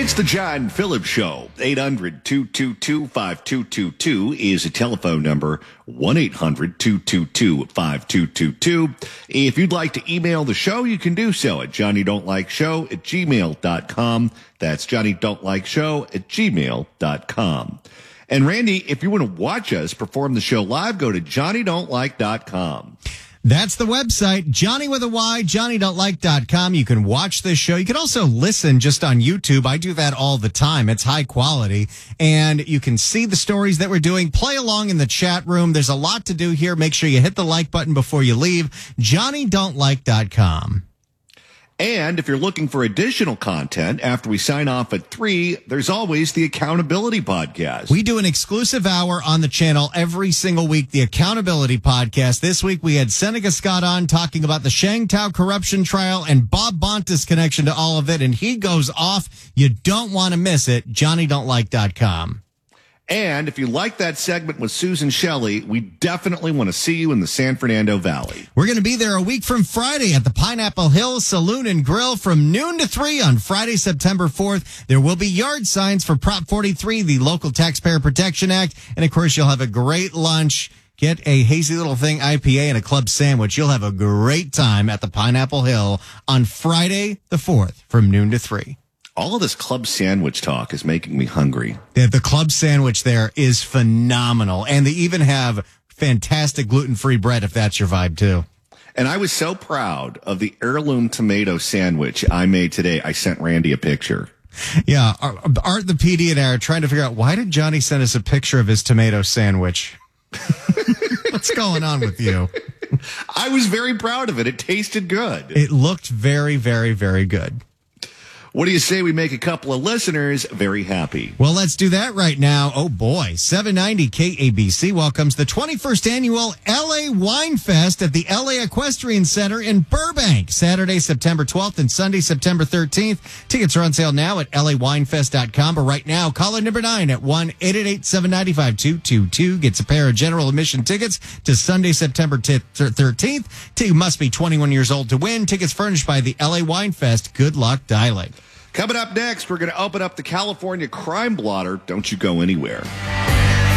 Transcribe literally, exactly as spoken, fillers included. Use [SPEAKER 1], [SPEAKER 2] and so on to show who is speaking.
[SPEAKER 1] It's the John Phillips Show. eight hundred, two two two, five two two two is a telephone number. one eight hundred, two two two, five two two two. If you'd like to email the show, you can do so at johnny don't like show at gmail dot com. That's johnny don't like show at gmail dot com. And Randy, if you want to watch us perform the show live, go to johnny don't like dot com.
[SPEAKER 2] That's the website, Johnny with a Y, johnny don't like dot com. You can watch this show. You can also listen just on YouTube. I do that all the time. It's high quality. And you can see the stories that we're doing. Play along in the chat room. There's a lot to do here. Make sure you hit the like button before you leave. johnny don't like dot com.
[SPEAKER 1] And if you're looking for additional content after we sign off at three, there's always the Accountability Podcast.
[SPEAKER 2] We do an exclusive hour on the channel every single week, the Accountability Podcast. This week we had Seneca Scott on talking about the Shangtao corruption trial and Bob Bonta's connection to all of it. And he goes off. You don't want to miss it. johnny don't like dot com.
[SPEAKER 1] And if you like that segment with Susan Shelley, we definitely want to see you in the San Fernando Valley.
[SPEAKER 2] We're going to be there a week from Friday at the Pineapple Hill Saloon and Grill from noon to three on Friday, September fourth. There will be yard signs for Prop forty-three, the Local Taxpayer Protection Act. And, of course, you'll have a great lunch. Get a Hazy Little Thing I P A and a club sandwich. You'll have a great time at the Pineapple Hill on Friday the fourth from noon to three.
[SPEAKER 1] All of this club sandwich talk is making me hungry.
[SPEAKER 2] The, the club sandwich there is phenomenal. And they even have fantastic gluten-free bread if that's your vibe, too.
[SPEAKER 1] And I was so proud of the heirloom tomato sandwich I made today. I sent Randy a picture.
[SPEAKER 2] Yeah, Art the P D and I are trying to figure out, why did Johnny send us a picture of his tomato sandwich? What's going on with you?
[SPEAKER 1] I was very proud of it. It tasted good.
[SPEAKER 2] It looked very, very, very good.
[SPEAKER 1] What do you say we make a couple of listeners very happy?
[SPEAKER 2] Well, let's do that right now. Oh, boy. seven ninety K A B C welcomes the twenty-first annual L A Wine Fest at the L A Equestrian Center in Burbank. Saturday, September twelfth and Sunday, September thirteenth. Tickets are on sale now at L A wine fest dot com. But right now, caller number nine at one eight eight eight, seven nine five, two two two gets a pair of general admission tickets to Sunday, September thirteenth. You must be twenty-one years old to win. Tickets furnished by the L A Wine Fest. Good luck dialing.
[SPEAKER 1] Coming up next, we're going to open up the California Crime Blotter. Don't you go anywhere.